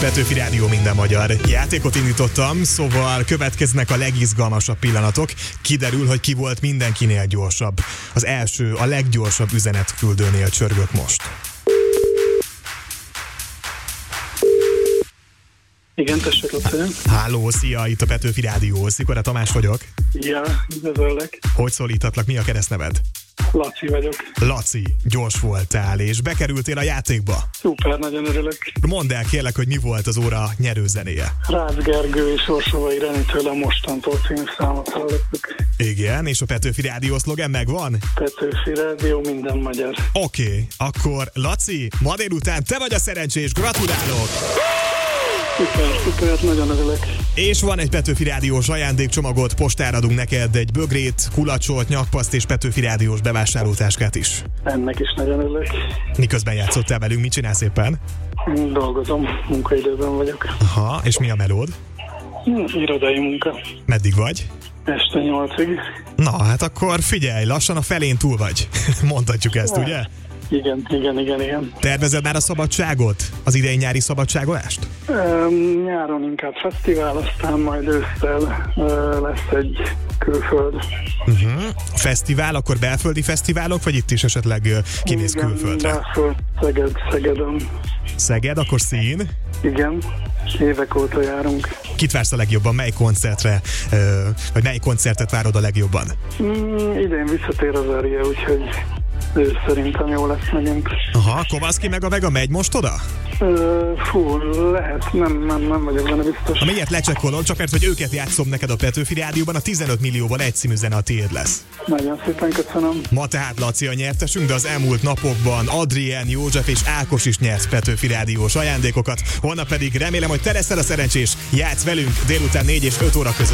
Petőfi Rádió, minden magyar. Játékot indítottam, szóval következnek a legizgalmasabb pillanatok. Kiderül, hogy ki volt mindenkinél gyorsabb. Az első, a leggyorsabb üzenetküldőnél csörgök most. Igen, tessék, Laci. Háló, szia, itt a Petőfi Rádió. Szikora Tamás vagyok. Ja, üdvözöllek. Hogy szólítatlak, mi a keresztneved? Laci vagyok. Laci, gyors voltál, és bekerültél a játékba. Szuper, nagyon örülök. Mondd el kérlek, hogy mi volt az óra nyerőzenéje. Rácz Gergő és Orsovai Renitől a Mostantól című számot hallottuk. Igen, és a Petőfi Rádió szlogen megvan? Petőfi Rádió, minden magyar. Oké, akkor Laci, ma délután te vagy a szerencsés, gratulálok! Szuper, nagyon örülök. És van egy Petőfi Rádiós ajándékcsomagot, postára adunk neked egy bögrét, kulacsot, nyakpaszt és Petőfi Rádiós bevásárlótáskát is. Ennek is nagyon örülök. Miközben játszottál velünk, mit csinálsz éppen? Dolgozom, munkaidőben vagyok. Aha, és mi a melód? Irodai munka. Meddig vagy? Este 8-ig. Na, hát akkor figyelj, lassan a felén túl vagy. Mondhatjuk ezt, ugye? Igen. Tervezed már a szabadságot? Az idei nyári szabadságolást? Nyáron inkább fesztivál, aztán majd ősszel lesz egy külföld. Fesztivál, akkor belföldi fesztiválok, vagy itt is esetleg kimész külföldre? Belföld, Szegedon. Szeged, akkor szín? Igen, évek óta járunk. Kit vársz a legjobban? Mely koncertre, vagy mely koncertet várod a legjobban? Idén visszatér az Aria, úgyhogy ő szerintem jó lesz megint. Aha, Kovaszki meg a Vega megy most oda? Lehet, nem vagyok benne biztos. Ha mindjárt lecsekkolom, csak mert hogy őket játszom neked a Petőfi Rádióban, a 15 millióval egy című zene a tiéd lesz. Nagyon szépen köszönöm. Ma tehát Laci a nyertesünk, de az elmúlt napokban Adrien, József és Ákos is nyert Petőfi Rádiós ajándékokat. Holnap pedig remélem, hogy te leszel a szerencsés, játsz velünk délután 4 és 5 óra között.